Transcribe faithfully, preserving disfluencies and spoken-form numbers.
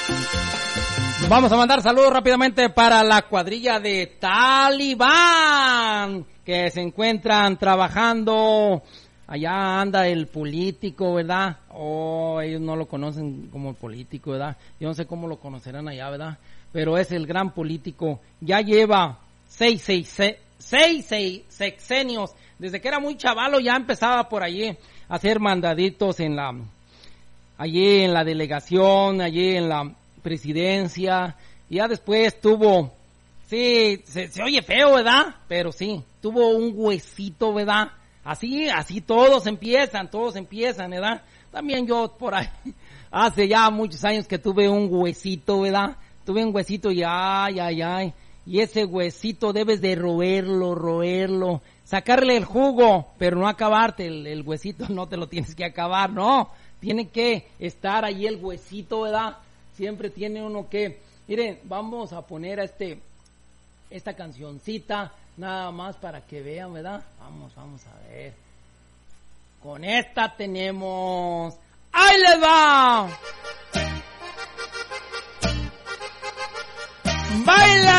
Vamos a mandar saludos rápidamente para la cuadrilla de Talibán, que se encuentran trabajando. Allá anda el político, ¿verdad? Oh, ellos no lo conocen como el político, ¿verdad? Yo no sé cómo lo conocerán allá, ¿verdad? Pero es el gran político. Ya lleva seis, seis, seis, seis, seis sexenios. Desde que era muy chavalo ya empezaba por allí a hacer mandaditos en la, allí en la delegación, allí en la presidencia. Y ya después tuvo, sí, se, se oye feo, ¿verdad? Pero sí, tuvo un huesito, ¿verdad? Así, así todos empiezan, todos empiezan, ¿verdad? También yo por ahí, hace ya muchos años que tuve un huesito, ¿verdad? Tuve un huesito y ay, ay, ay. Y ese huesito debes de roerlo, roerlo, sacarle el jugo, pero no acabarte el, el huesito, no te lo tienes que acabar, no. Tiene que estar ahí el huesito, ¿verdad? Siempre tiene uno que, miren, vamos a poner a este, esta cancioncita, nada más para que vean, ¿verdad? Vamos, vamos a ver. Con esta tenemos, ¡ahí les va! ¡Baila!